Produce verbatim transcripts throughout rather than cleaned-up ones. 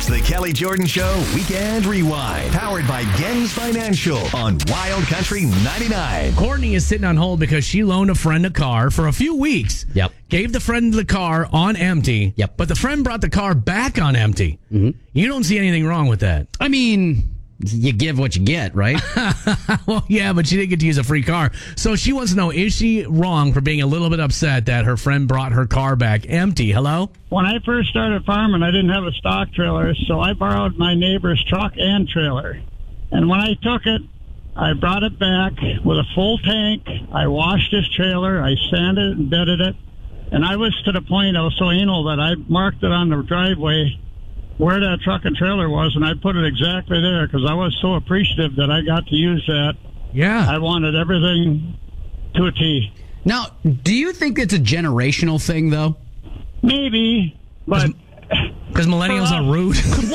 It's the Kelly Jordan Show Weekend Rewind, powered by Gens Financial on Wild Country ninety-nine. Courtney is sitting on hold because she loaned a friend a car for a few weeks. Yep. Gave the friend the car on empty. Yep. But the friend brought the car back on empty. Mm-hmm. You don't see anything wrong with that. I mean, you give what you get, right? Well, yeah, but she didn't get to use a free car. So she wants to know, is she wrong for being a little bit upset that her friend brought her car back empty? Hello? When I first started farming, I didn't have a stock trailer, so I borrowed my neighbor's truck and trailer. And when I took it, I brought it back with a full tank. I washed his trailer. I sanded and bedded it. And I was to the point, I was so anal that I marked it on the driveway where that truck and trailer was, and I put it exactly there because I was so appreciative that I got to use that. Yeah. I wanted everything to a T. Now, do you think it's a generational thing, though? Maybe, but... Because millennials are rude.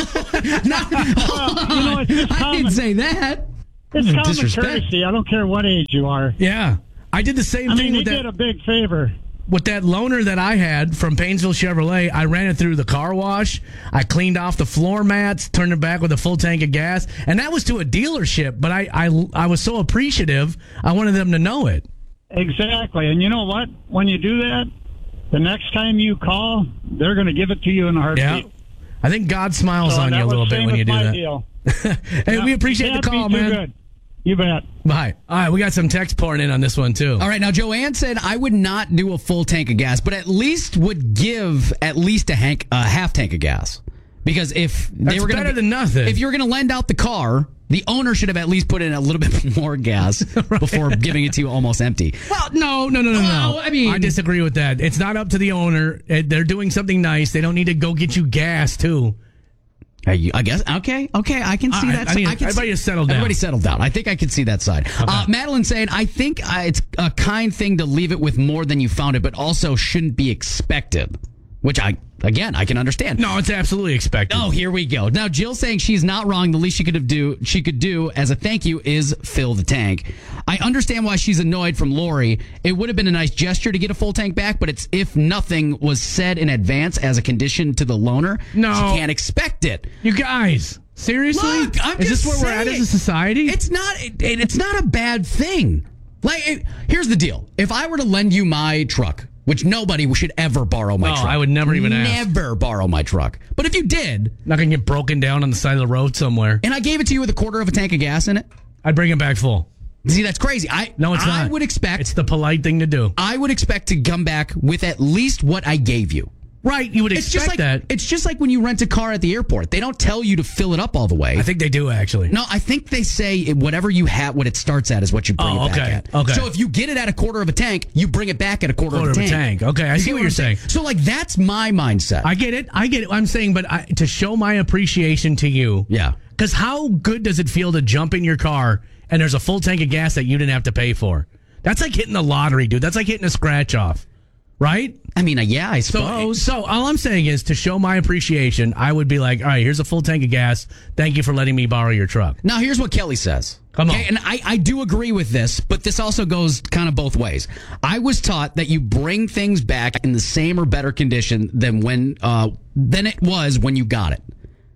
No, well, you know, it's just I common, didn't say that. it's common Disrespect. courtesy. I don't care what age you are. Yeah. I did the same I thing mean, they with that. did a big favor. With that loaner that I had from Painesville Chevrolet, I ran it through the car wash. I cleaned off the floor mats, turned it back with a full tank of gas, and that was to a dealership. But I, I, I was so appreciative, I wanted them to know it. Exactly. And you know what? When you do that, the next time you call, they're going to give it to you in a heartbeat. Yeah, I think God smiles So on that you a was little bit same when you with do my that. Deal. Hey, Yeah, we appreciate the can't call, be too man. Good. You bet. Bye. All right, we got some text pouring in on this one too. All right, now Joanne said I would not do a full tank of gas, but at least would give at least a, hank, a half tank of gas. Because if they That's were gonna, better than nothing. If you were going to lend out the car, the owner should have at least put in a little bit more gas Right. before giving it to you almost empty. Well, no, no, no, no, Well, no. I mean- I disagree with that. It's not up to the owner. Uh, They're doing something nice. They don't need to go get you gas too. Are you- I guess okay, okay. I can see All that. right, I mean, I can everybody see, has settled down. Everybody settled down. I think I can see that side. Uh, Madeline saying, I think uh, it's a kind thing to leave it with more than you found it, but also shouldn't be expected. Which I, again, I can understand. No, it's absolutely expected. Oh, here we go. Now, Jill saying she's not wrong. The least she could have do she could do as a thank you is fill the tank. I understand why she's annoyed from Lori. It would have been a nice gesture to get a full tank back, but it's if nothing was said in advance as a condition to the loaner, No. she can't expect it. You guys, seriously? Look, I'm Is just this where we're at saying. as a society? It's not. It, it's not a bad thing. Like, it, here's the deal: if I were to lend you my truck, which nobody should ever borrow my Oh, truck, I would never even ask. never borrow my truck. But if you did, Not gonna get broken down on the side of the road somewhere. and I gave it to you with a quarter of a tank of gas in it, I'd bring it back full. see, that's crazy. I No, it's I not. would expect. It's the polite thing to do. I would expect to come back with at least what I gave you. Right, you would It's expect just like that. it's just like when you rent a car at the airport. They don't tell you to fill it up all the way. I think they do, actually. No, I think they say it- whatever you have, what it starts at is what you bring Oh, it back okay, at. okay. So if you get it at a quarter of a tank, you bring it back at a quarter, Quarter of a tank. Okay, I You see get what you're I'm saying. So like that's my mindset. I get it. I get it. I'm saying, but I, to show my appreciation to you. Yeah. Because how good does it feel to jump in your car and there's a full tank of gas that you didn't have to pay for? That's like hitting the lottery, dude. That's like hitting a scratch off. Right? I mean, uh, yeah, I So, suppose. so all I'm saying is to show my appreciation, I would be like, all right, here's a full tank of gas. Thank you for letting me borrow your truck. Now, here's what Kelly says. Come on. Okay, and I, I do agree with this, but this also goes kind of both ways. I was taught that you bring things back in the same or better condition than when uh, than it was when you got it.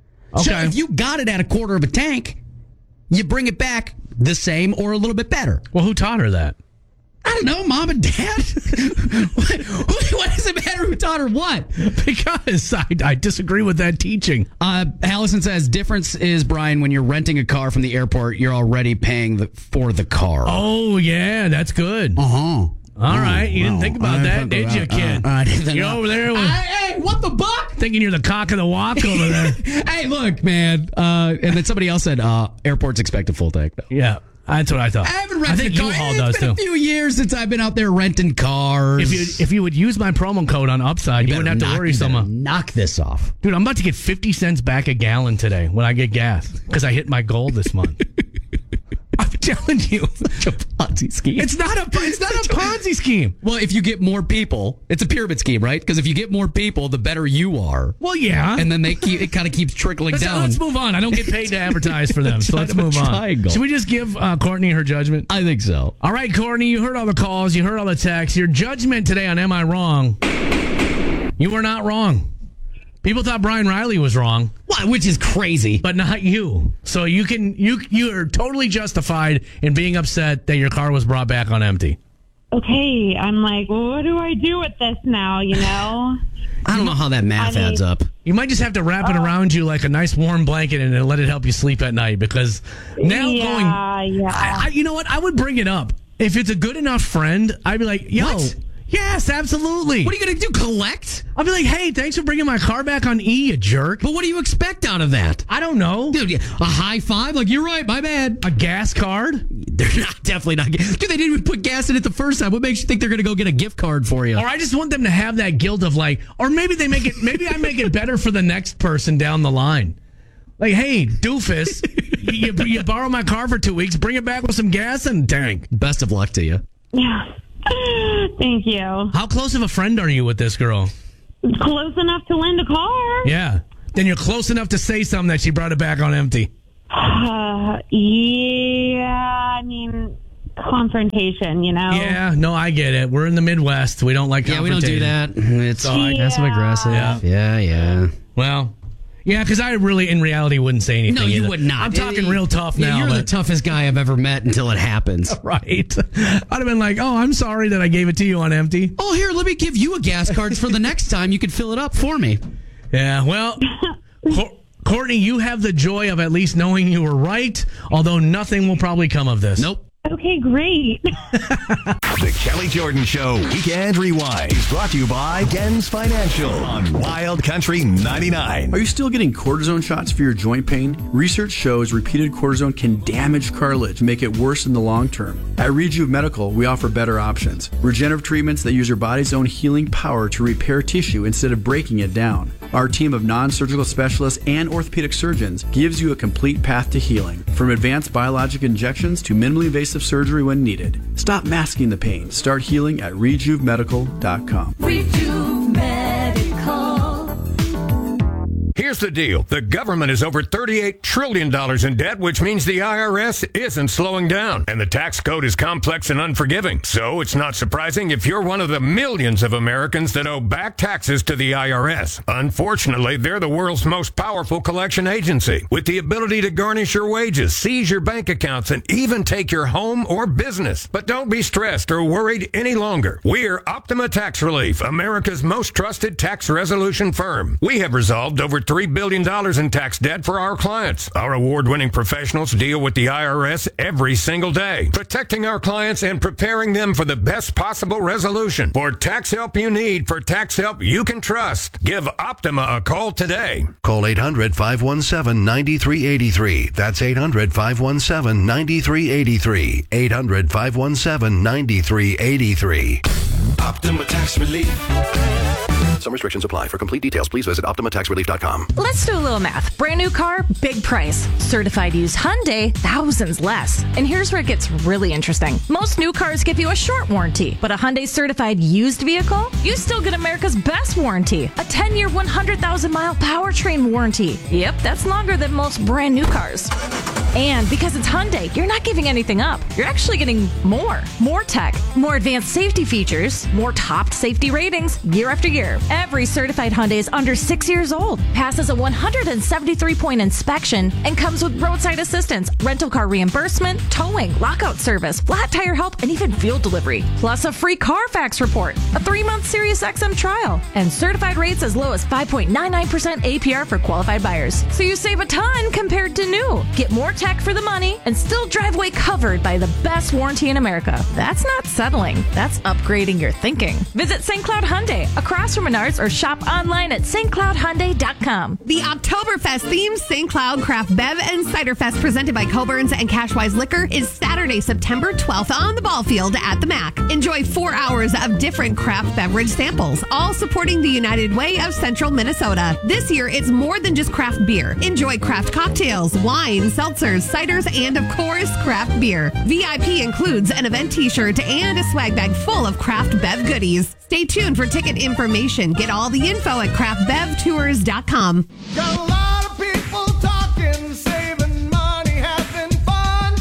So Okay. if you got it at a quarter of a tank, you bring it back the same or a little bit better. Well, who taught her that? I don't know, mom and dad. what, what does it matter who taught her what? Because I, I disagree with that teaching. Uh, Allison says, difference is, Brian, when you're renting a car from the airport, you're already paying the, for the car. Oh, yeah, that's good. Uh-huh. All right, you didn't think about that, did you, kid? Uh, I didn't think You're about- over there with, Hey, hey, what the buck? thinking you're the cock of the walk over there. Hey, look, man. Uh, and then somebody else said, uh, airports expect a full tank. No. Yeah, that's what I thought. I haven't I rented think a car. U-Haul It's does, been too. a few years since I've been out there renting cars. If you if you would use my promo code on Upside, you, better wouldn't have to knock- worry you so better much. knock this off. Dude, I'm about to get fifty cents back a gallon today when I get gas because I hit my goal this month. I'm telling you. Such a Ponzi scheme. It's not a it's not a Ponzi scheme. Well, if you get more people, it's a pyramid scheme, right? Because if you get more people, the better you are. Well, yeah. And then they keep, it kind of keeps trickling let's, down. let's move on. I don't get paid to advertise for them, so let's Kind of a move on. triangle. Should we just give uh, Courtney her judgment? I think so. All right, Courtney, you heard all the calls, you heard all the texts. Your judgment today on Am I Wrong? You were not wrong. People thought Brian Riley was wrong. What? Which is crazy. But not you. So you can you you are totally justified in being upset that your car was brought back on empty. Okay, I'm like, well, what do I do with this now, you know? I don't know how that math I mean, adds up. You might just have to wrap it around you like a nice warm blanket and then let it help you sleep at night, because now yeah, going... Yeah, I, I, you know what? I would bring it up. If it's a good enough friend, I'd be like, yo... What? Yes, absolutely. What are you going to do, collect? I'll be like, hey, thanks for bringing my car back on E, you jerk. But what do you expect out of that? I don't know. Dude, a high five? Like, you're right, my bad. A gas card? They're not, definitely not. Dude, they didn't even put gas in it the first time. What makes you think they're going to go get a gift card for you? Or I just want them to have that guilt of like, or maybe they make it, maybe I make it better for the next person down the line. Like, hey, doofus, you, you borrow my car for two weeks, bring it back with some gas in the tank. Best of luck to you. yeah. Thank you. How close of a friend are you with this girl? Close enough to lend a car. Yeah. Then you're close enough to say something that she brought it back on empty. Uh, yeah, I mean, confrontation, you know? Yeah, no, I get it. We're in the Midwest. We don't like Yeah, we don't do that. It's So I- passive aggressive. Yeah. yeah, yeah. Well, yeah, because I really, in reality, wouldn't say anything. No, you either. would not. I'm talking real tough Yeah, now. You're but, the toughest guy I've ever met until it happens. Right. I'd have been like, oh, I'm sorry that I gave it to you on empty. Oh, here, let me give you a gas card for the next time. You can fill it up for me. Yeah, well, Cor- Courtney, you have the joy of at least knowing you were right, although nothing will probably come of this. Nope. Okay, great. The Kelly Jordan Show Weekend Rewind is brought to you by Gens Financial on Wild Country ninety-nine. Are you still getting cortisone shots for your joint pain? Research shows repeated cortisone can damage cartilage and make it worse in the long term. At Rejuve Medical, we offer better options. Regenerative treatments that use your body's own healing power to repair tissue instead of breaking it down. Our team of non-surgical specialists and orthopedic surgeons gives you a complete path to healing, from advanced biologic injections to minimally invasive surgery when needed. Stop masking the pain. Start healing at rejuve medical dot com. Rejuve Medical. Here's the deal. The government is over thirty-eight trillion dollars in debt, which means the I R S isn't slowing down. And the tax code is complex and unforgiving. So it's not surprising if you're one of the millions of Americans that owe back taxes to the I R S. Unfortunately, they're the world's most powerful collection agency, with the ability to garnish your wages, seize your bank accounts, and even take your home or business. But don't be stressed or worried any longer. We're Optima Tax Relief, America's most trusted tax resolution firm. We have resolved over three billion dollars in tax debt for our clients. Our award-winning professionals deal with the I R S every single day, protecting our clients and preparing them for the best possible resolution. For tax help you need, for tax help you can trust, give Optima a call today. Call eight hundred, five one seven, nine three eight three. That's eight hundred, five one seven, nine three eight three. eight hundred, five one seven, nine three eight three. Optima Tax Relief. Some restrictions apply. For complete details, please visit optima tax relief dot com. Let's do a little math. Brand new car, big price. Certified used Hyundai, thousands less. And here's where it gets really interesting. Most new cars give you a short warranty, but a Hyundai certified used vehicle, you still get America's best warranty. A ten-year, one hundred thousand mile powertrain warranty. Yep, that's longer than most brand new cars. And because it's Hyundai, you're not giving anything up. You're actually getting more. More tech, more advanced safety features, more top safety ratings year after year. Every certified Hyundai is under six years old, passes a one hundred seventy-three point inspection, and comes with roadside assistance, rental car reimbursement, towing, lockout service, flat tire help, and even fuel delivery. Plus a free Carfax report, a three-month Sirius X M trial, and certified rates as low as five point nine nine percent A P R for qualified buyers. So you save a ton compared to new. Get more tech for the money and still drive away covered by the best warranty in America. That's not settling. That's upgrading your thinking. Visit Saint Cloud Hyundai across from Menards or shop online at st cloud hyundai dot com. The Oktoberfest themed Saint Cloud Craft Bev and Cider Fest presented by Coburn's and Cashwise Liquor is Saturday, September twelfth on the ball field at the M A C. Enjoy four hours of different craft beverage samples, all supporting the United Way of Central Minnesota. This year, it's more than just craft beer. Enjoy craft cocktails, wine, seltzers, ciders, and of course, craft beer. V I P includes an event t-shirt and a swag bag full of craft bev goodies. Stay tuned for ticket information. Get all the info at craft bev tours dot com. Got a lot of people talking, saving money, having fun.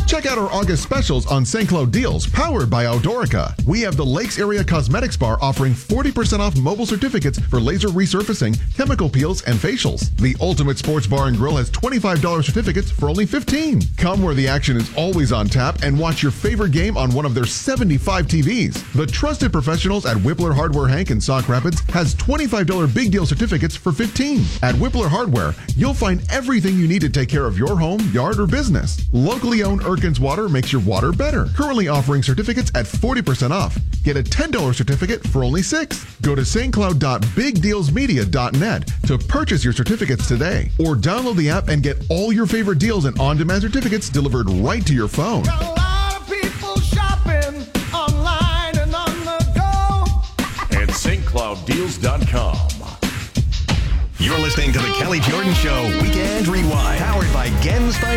Check out our August specials on Saint Cloud deals, powered by Outdoorica. We have the Lakes Area Cosmetics Bar offering forty percent off mobile certificates for laser resurfacing, chemical peels, and facials. The Ultimate Sports Bar and Grill has twenty-five dollars certificates for only fifteen dollars. Come where the action is always on tap and watch your favorite game on one of their seventy-five T Vs. The trusted professionals at Whippler Hardware Hank in Sauk Rapids has twenty-five dollars big deal certificates for fifteen dollars. At Whippler Hardware, you'll find everything you need to take care of your home, yard, or business. Locally owned Erkins Water makes your water better. Currently offering certificates at forty percent off. Get a ten dollars certificate for only six dollars. Go to st cloud dot big deals media dot net to purchase your certificates today, or download the app and get all your favorite deals and on-demand certificates delivered right to your phone. Got a lot of people shopping online and on the go at st cloud deals dot com. You're listening to the Kelly Jordan Show Weekend Rewind, powered by Gens Financial.